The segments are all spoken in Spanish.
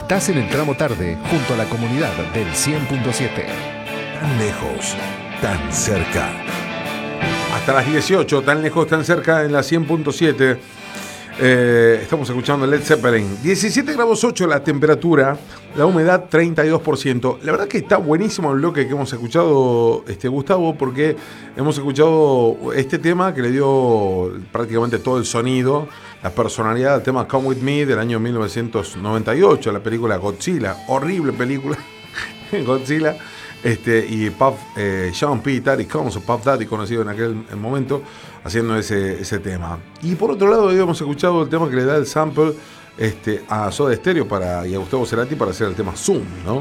Estás en el tramo tarde, junto a la comunidad del 100.7. Tan lejos, tan cerca. Hasta las 18, tan lejos, tan cerca, en la 100.7. Estamos escuchando Led Zeppelin. 17 grados 8 la temperatura, la humedad 32%. La verdad que está buenísimo el bloque que hemos escuchado, Gustavo, porque hemos escuchado este tema que le dio prácticamente todo el sonido, la personalidad del tema Come With Me del año 1998, la película Godzilla, horrible película, Godzilla. Y Sean P. Daddy Combs, o Puff Daddy, conocido en aquel momento, haciendo ese tema. Y por otro lado, habíamos escuchado el tema que le da el sample a Soda Stereo y a Gustavo Cerati para hacer el tema Zoom, ¿no?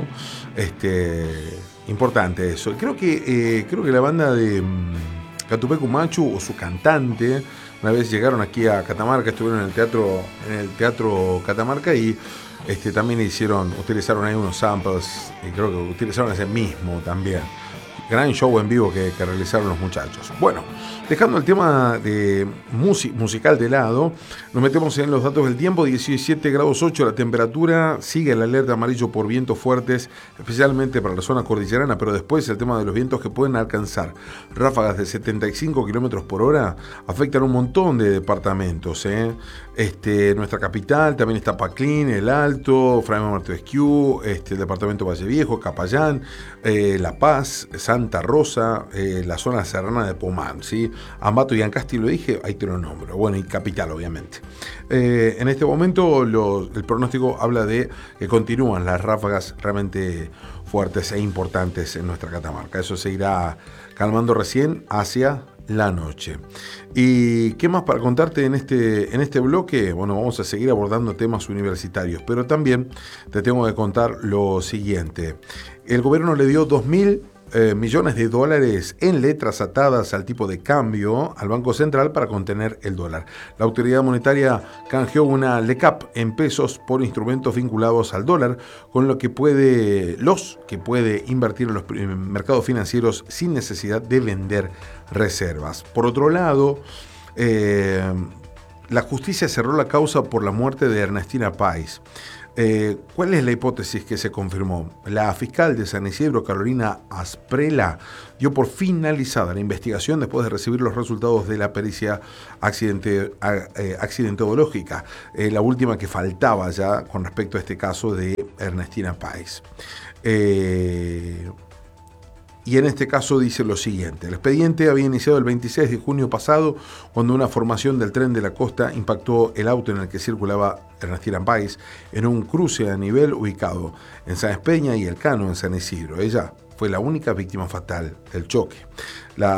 Importante eso. Creo que la banda de Catupecu Machu, o su cantante, una vez llegaron aquí a Catamarca, estuvieron en el teatro Catamarca y también utilizaron ahí unos samples, y creo que utilizaron ese mismo también. Gran show en vivo que realizaron los muchachos. Bueno, dejando el tema de musical de lado, nos metemos en los datos del tiempo. 17 grados 8 la temperatura, sigue el alerta amarillo por vientos fuertes, especialmente para la zona cordillerana, pero después el tema de los vientos que pueden alcanzar ráfagas de 75 kilómetros por hora afectan un montón de departamentos. Nuestra capital, también está Paclín, El Alto, Fray Martesquieu, el departamento Valle Viejo, Capayán, La Paz, Santa Rosa, la zona serrana de Pomán, ¿sí? Ambato y Ancasti, lo dije, ahí te lo nombro. Bueno, y Capital, obviamente. En este momento el pronóstico habla de que continúan las ráfagas realmente fuertes e importantes en nuestra Catamarca. Eso se irá calmando recién hacia la noche. ¿Y qué más para contarte en este bloque? Bueno, vamos a seguir abordando temas universitarios, pero también te tengo que contar lo siguiente. El gobierno le dio 2.000 millones de dólares en letras atadas al tipo de cambio al Banco Central para contener el dólar. La autoridad monetaria canjeó una LECAP en pesos por instrumentos vinculados al dólar, con lo que puede invertir en los mercados financieros sin necesidad de vender reservas. Por otro lado, la justicia cerró la causa por la muerte de Ernestina Páez. ¿Cuál es la hipótesis que se confirmó? La fiscal de San Isidro, Carolina Asprela, dio por finalizada la investigación después de recibir los resultados de la pericia accidentológica, la última que faltaba ya con respecto a este caso de Ernestina Páez. Y en este caso dice lo siguiente: el expediente había iniciado el 26 de junio pasado, cuando una formación del tren de la costa impactó el auto en el que circulaba Ernestina Páez en un cruce a nivel ubicado en San Espeña y El Cano, en San Isidro. Ella fue la única víctima fatal del choque.